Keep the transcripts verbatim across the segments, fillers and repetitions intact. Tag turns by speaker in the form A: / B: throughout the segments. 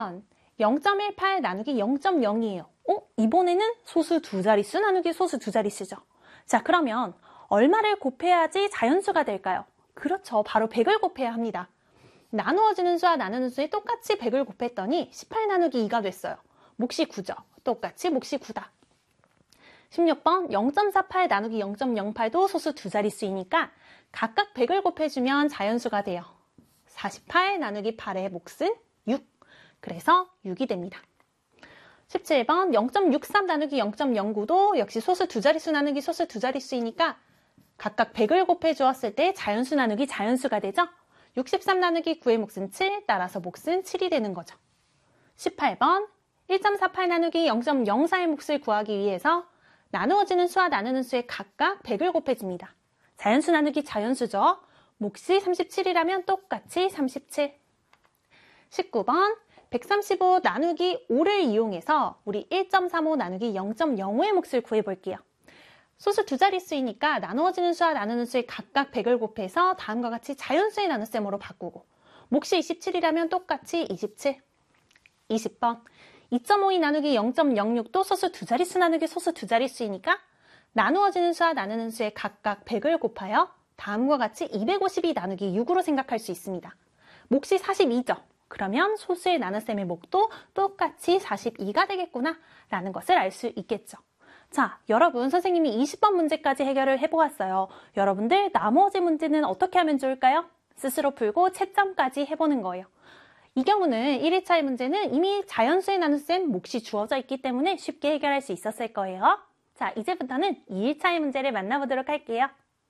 A: 영 점 일팔 나누기 영 점 영이에요. 어? 이번에는 소수 두 자릿수 나누기 소수 두 자릿수죠. 자, 그러면 얼마를 곱해야지 자연수가 될까요? 그렇죠. 바로 백을 곱해야 합니다. 나누어지는 수와 나누는 수에 똑같이 백을 곱했더니 십팔 나누기 이가 됐어요. 몫이 구죠. 똑같이 몫이 구다. 십육 번 영 점 사팔 나누기 영 점 영팔도 소수 두 자릿수이니까 각각 백을 곱해주면 자연수가 돼요. 사십팔 나누기 팔의 몫은 육. 그래서 육이 됩니다. 십칠 번 영 점 육삼 나누기 영 점 영구도 역시 소수 두 자릿수 나누기 소수 두 자릿수이니까 각각 백을 곱해 주었을 때 자연수 나누기 자연수가 되죠. 육십삼 나누기 구의 몫은 칠, 따라서 몫은 칠이 되는 거죠. 십팔 번 일 점 사팔 나누기 영 점 영사의 몫을 구하기 위해서 나누어지는 수와 나누는 수에 각각 백을 곱해줍니다. 자연수 나누기 자연수죠. 몫이 삼십칠이라면 똑같이 삼십칠. 십구 번 백삼십오 나누기 오를 이용해서 우리 일 점 삼오 나누기 영 점 영오의 몫을 구해볼게요. 소수 두 자릿수이니까 나누어지는 수와 나누는 수에 각각 백을 곱해서 다음과 같이 자연수의 나눗셈으로 바꾸고 몫이 이십칠이라면 똑같이 이십칠. 이십 번 이 점 오이 나누기 영 점 영육도 소수 두 자릿수 나누기 소수 두 자릿수이니까 나누어지는 수와 나누는 수에 각각 백을 곱하여 다음과 같이 이백오십이 나누기 육으로 생각할 수 있습니다. 몫이 사십이죠. 그러면 소수의 나눗셈의 몫도 똑같이 사십이가 되겠구나 라는 것을 알 수 있겠죠. 자, 여러분 선생님이 이십 번 문제까지 해결을 해보았어요. 여러분들 나머지 문제는 어떻게 하면 좋을까요? 스스로 풀고 채점까지 해보는 거예요. 이 경우는 일 일차의 문제는 이미 자연수의 나눗셈 몫이 주어져 있기 때문에 쉽게 해결할 수 있었을 거예요. 자, 이제부터는 이 일차의 문제를 만나보도록 할게요.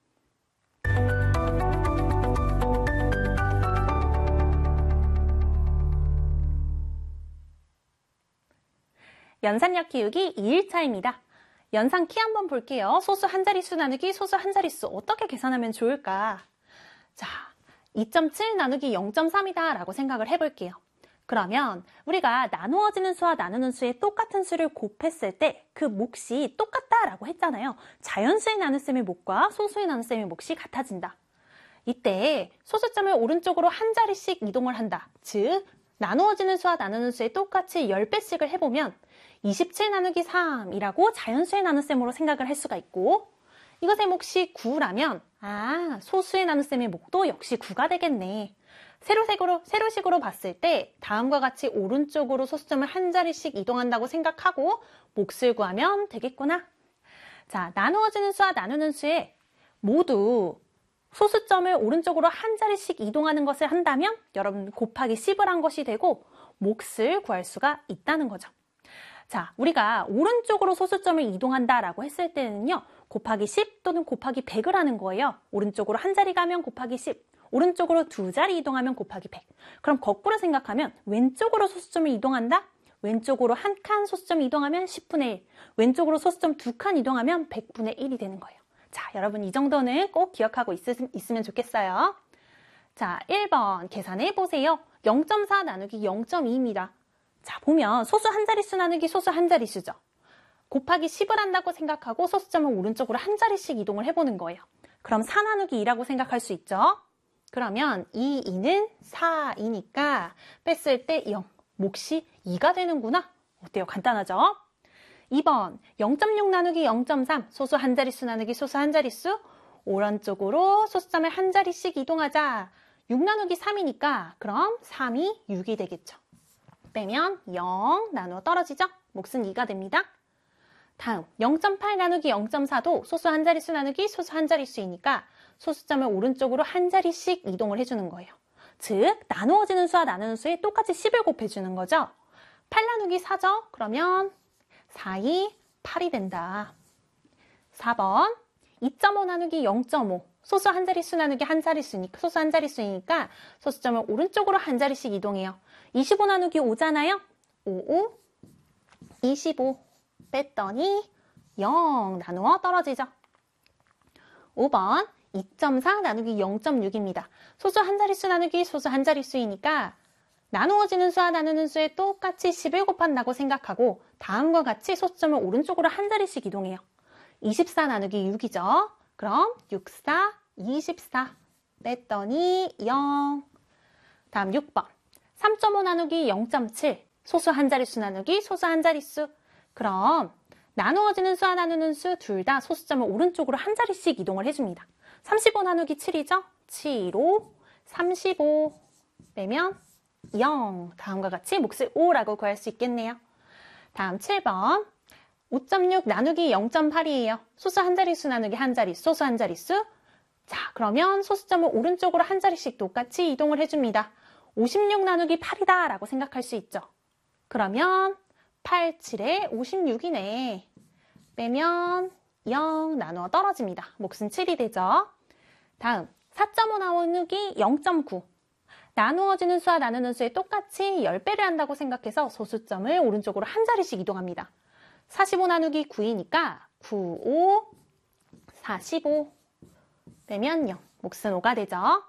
A: 연산력 키우기 이 일차입니다. 연산 키 한번 볼게요. 소수 한 자릿수 나누기 소수 한 자릿수 어떻게 계산하면 좋을까? 자, 이 점 칠 나누기 영 점 삼이다 라고 생각을 해볼게요. 그러면 우리가 나누어지는 수와 나누는 수에 똑같은 수를 곱했을 때 그 몫이 똑같다라고 했잖아요. 자연수의 나눗셈의 몫과 소수의 나눗셈의 몫이 같아진다. 이때 소수점을 오른쪽으로 한 자리씩 이동을 한다. 즉 나누어지는 수와 나누는 수에 똑같이 십 배씩을 해보면 이십칠 나누기 삼이라고 자연수의 나눗셈으로 생각을 할 수가 있고 이것의 몫이 구라면 아 소수의 나눗셈의 몫도 역시 구가 되겠네. 세로식으로, 세로식으로 봤을 때 다음과 같이 오른쪽으로 소수점을 한 자리씩 이동한다고 생각하고 몫을 구하면 되겠구나. 자, 나누어지는 수와 나누는 수에 모두 소수점을 오른쪽으로 한 자리씩 이동하는 것을 한다면 여러분 곱하기 십을 한 것이 되고 몫을 구할 수가 있다는 거죠. 자, 우리가 오른쪽으로 소수점을 이동한다라고 했을 때는요. 곱하기 십 또는 곱하기 백을 하는 거예요. 오른쪽으로 한 자리 가면 곱하기 십, 오른쪽으로 두 자리 이동하면 곱하기 백. 그럼 거꾸로 생각하면 왼쪽으로 소수점을 이동한다? 왼쪽으로 한 칸 소수점 이동하면 십분의 일, 왼쪽으로 소수점 두 칸 이동하면 백분의 일이 되는 거예요. 자, 여러분 이 정도는 꼭 기억하고 있, 있으면 좋겠어요. 자, 일 번 계산해 보세요. 영 점 사 나누기 영 점 이입니다. 자, 보면 소수 한 자릿수 나누기 소수 한 자릿수죠. 곱하기 십을 한다고 생각하고 소수점을 오른쪽으로 한 자리씩 이동을 해보는 거예요. 그럼 사 나누기 이라고 생각할 수 있죠. 그러면 이, 이는 사이니까 뺐을 때 영, 몫이 이가 되는구나. 어때요? 간단하죠? 이 번 영 점 육 나누기 영 점 삼 소수 한 자릿수 나누기 소수 한 자릿수 오른쪽으로 소수점을 한 자리씩 이동하자. 육 나누기 삼이니까 그럼 삼이 육이 되겠죠. 빼면 영 나누어 떨어지죠? 몫은 이가 됩니다. 다음 영 점 팔 나누기 영 점 사도 소수 한 자릿수 나누기 소수 한 자릿수이니까 소수점을 오른쪽으로 한 자리씩 이동을 해주는 거예요. 즉 나누어지는 수와 나누는 수에 똑같이 십을 곱해주는 거죠. 팔 나누기 사죠? 그러면 사이 팔이 된다. 사 번 이 점 오 나누기 영 점 오 소수 한 자릿수 나누기 한 자릿수니까 소수 한 자릿수이니까 소수점을 오른쪽으로 한 자리씩 이동해요. 이십오 나누기 오잖아요. 오오 이십오 뺐더니 영 나누어 떨어지죠. 오 번 이 점 사 나누기 영 점 육입니다. 소수 한 자릿수 나누기 소수 한 자릿수이니까 나누어지는 수와 나누는 수에 똑같이 십을 곱한다고 생각하고 다음과 같이 소수점을 오른쪽으로 한 자리씩 이동해요. 이십사 나누기 육이죠. 그럼 육, 사, 이십사 뺐더니 영. 다음 육 번 삼 점 오 나누기 영 점 칠. 소수 한 자릿수 나누기 소수 한 자릿수. 그럼 나누어지는 수와 나누는 수 둘 다 소수점을 오른쪽으로 한 자리씩 이동을 해줍니다. 삼십오 나누기 칠이죠? 칠, 오, 삼십오 빼면 영. 다음과 같이 몫을 오라고 구할 수 있겠네요. 다음 칠 번. 오 점 육 나누기 영 점 팔이에요. 소수 한 자릿수 나누기 한 자릿수, 소수 한 자릿수. 자, 그러면 소수점을 오른쪽으로 한 자리씩 똑같이 이동을 해줍니다. 오십육 나누기 팔이다 라고 생각할 수 있죠. 그러면 팔, 칠에 오십육이네. 빼면 영 나누어 떨어집니다. 몫은 칠이 되죠. 다음 사 점 오 나누기 영 점 구. 나누어지는 수와 나누는 수에 똑같이 십 배를 한다고 생각해서 소수점을 오른쪽으로 한 자리씩 이동합니다. 사십오 나누기 구이니까 구, 오, 사십오 빼면 영. 몫은 오가 되죠.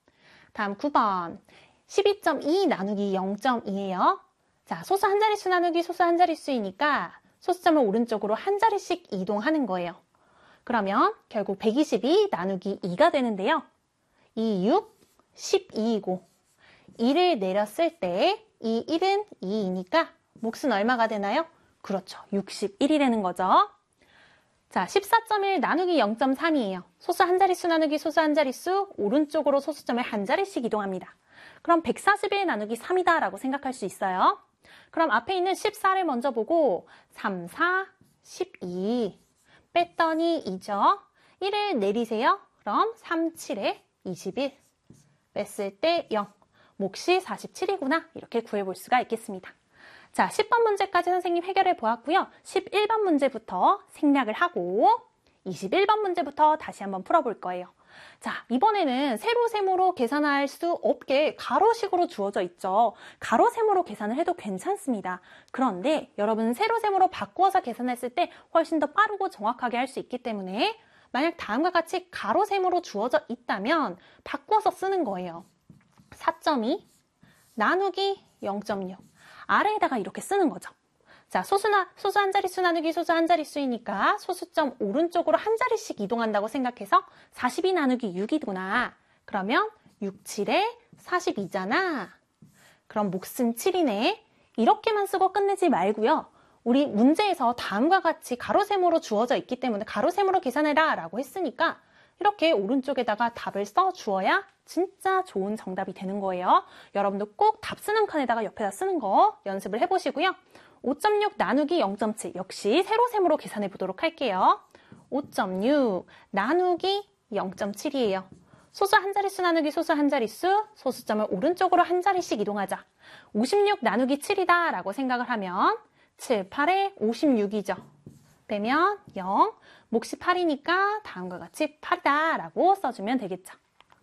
A: 다음 구 번. 십이 점 이 나누기 영 점 이예요. 자, 소수 한 자릿수 나누기 소수 한 자릿수이니까 소수점을 오른쪽으로 한 자리씩 이동하는 거예요. 그러면 결국 백이십이 나누기 이가 되는데요. 이, 육, 십이이고 이를 내렸을 때 이 일은 이이니까 몫은 얼마가 되나요? 그렇죠. 육십일이 되는 거죠. 자, 십사 점 일 나누기 영 점 삼이에요. 소수 한 자릿수 나누기 소수 한 자릿수, 오른쪽으로 소수점을 한 자리씩 이동합니다. 그럼 백사십일 나누기 삼이다 라고 생각할 수 있어요. 그럼 앞에 있는 십사를 먼저 보고 삼, 사, 십이 뺐더니 이죠. 일을 내리세요. 그럼 삼, 칠에 이십일 뺐을 때 영. 몫이 사십칠이구나. 이렇게 구해볼 수가 있겠습니다. 자, 십 번 문제까지 선생님 해결해 보았고요. 십일 번 문제부터 생략을 하고 이십일 번 문제부터 다시 한번 풀어볼 거예요. 자, 이번에는 세로 세모로 계산할 수 없게 가로식으로 주어져 있죠. 가로 세모로 계산을 해도 괜찮습니다. 그런데 여러분 세로 세모로 바꾸어서 계산했을 때 훨씬 더 빠르고 정확하게 할 수 있기 때문에 만약 다음과 같이 가로 세모로 주어져 있다면 바꾸어서 쓰는 거예요. 사 점 이 나누기 영 점 육. 아래에다가 이렇게 쓰는 거죠. 자, 소수나, 소수 한 자릿수 나누기 소수 한 자릿수이니까 소수점 오른쪽으로 한 자리씩 이동한다고 생각해서 사십이 나누기 육이구나. 그러면 육, 칠에 사십이잖아. 그럼 몫은 칠이네. 이렇게만 쓰고 끝내지 말고요. 우리 문제에서 다음과 같이 가로세모로 주어져 있기 때문에 가로세모로 계산해라 라고 했으니까 이렇게 오른쪽에다가 답을 써 주어야 진짜 좋은 정답이 되는 거예요. 여러분도 꼭 답 쓰는 칸에다가 옆에다 쓰는 거 연습을 해보시고요. 오 점 육 나누기 영 점 칠 역시 세로세모로 계산해 보도록 할게요. 오 점 육 나누기 영 점 칠이에요. 소수 한 자릿수 나누기 소수 한 자릿수, 소수점을 오른쪽으로 한 자리씩 이동하자. 오십육 나누기 칠이다 라고 생각을 하면 칠, 팔에 오십육이죠. 빼면 영, 몫이 팔이니까 다음과 같이 팔이다 라고 써주면 되겠죠.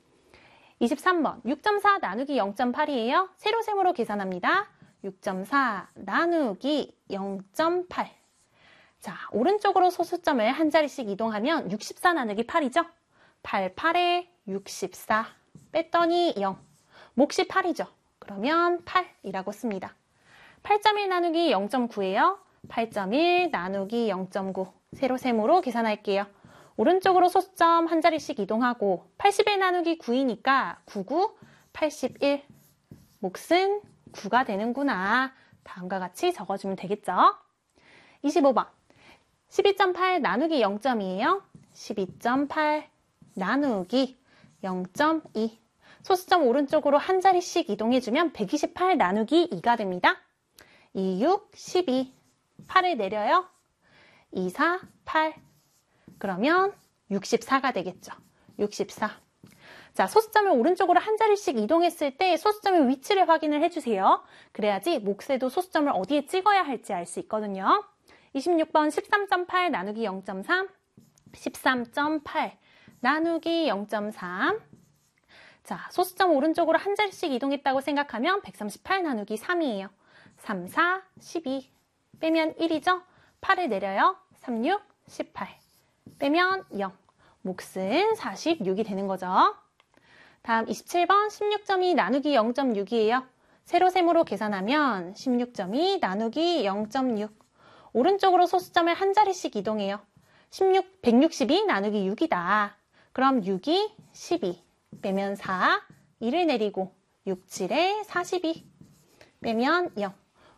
A: 이십삼 번 육 점 사 나누기 영 점 팔이에요. 세로세모로 계산합니다. 육 점 사 나누기 영 점 팔. 자, 오른쪽으로 소수점을 한 자리씩 이동하면 육십사 나누기 팔이죠. 팔, 팔에 육십사 뺐더니 영. 몫이 팔이죠. 그러면 팔이라고 씁니다. 팔 점 일 나누기 영 점 구예요. 팔 점 일 나누기 영 점 구. 세로세모로 계산할게요. 오른쪽으로 소수점 한 자리씩 이동하고 팔십일 나누기 구이니까 구십구, 팔십일. 몫은 구가 되는구나. 다음과 같이 적어주면 되겠죠. 이십오 번 십이 점 팔 나누기 영 점 이예요. 십이 점 팔 나누기 영 점 이. 소수점 오른쪽으로 한 자리씩 이동해주면 백이십팔 나누기 이가 됩니다. 이, 육, 십이. 팔을 내려요. 이, 사, 팔. 그러면 육십사가 되겠죠. 육십사. 자, 소수점을 오른쪽으로 한 자리씩 이동했을 때 소수점의 위치를 확인을 해주세요. 그래야지 몫에도 소수점을 어디에 찍어야 할지 알 수 있거든요. 이십육 번 십삼 점 팔 나누기 영 점 삼. 십삼 점 팔 나누기 영 점 삼. 자, 소수점 오른쪽으로 한 자리씩 이동했다고 생각하면 백삼십팔 나누기 삼이에요. 삼, 사, 십이. 빼면 일이죠. 팔을 내려요. 삼, 육, 십팔. 빼면 영. 몫은 사십육이 되는 거죠. 다음 이십칠 번 십육 점 이 나누기 영 점 육이에요. 세로세모로 계산하면 십육 점 이 나누기 영 점 육. 오른쪽으로 소수점을 한 자리씩 이동해요. 십육, 백육십이 나누기 육이다. 그럼 육이 십이. 빼면 사. 일을 내리고 육, 칠에 사십이. 빼면 영.